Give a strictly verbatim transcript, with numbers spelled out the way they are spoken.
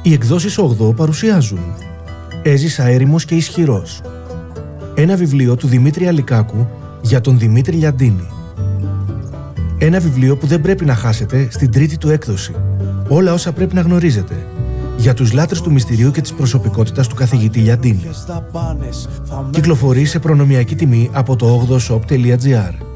Οι εκδόσεις ογδό παρουσιάζουν «Έζησα έρημος και ισχυρός». Ένα βιβλίο του Δημήτρη Αλικάκου για τον Δημήτρη Λιαντίνη. Ένα βιβλίο που δεν πρέπει να χάσετε στην τρίτη του έκδοση. Όλα όσα πρέπει να γνωρίζετε για τους λάτρες του μυστηρίου και της προσωπικότητας του καθηγητή Λιαντίνη. Κυκλοφορεί σε προνομιακή τιμή από το ογδό shop τελεία gr.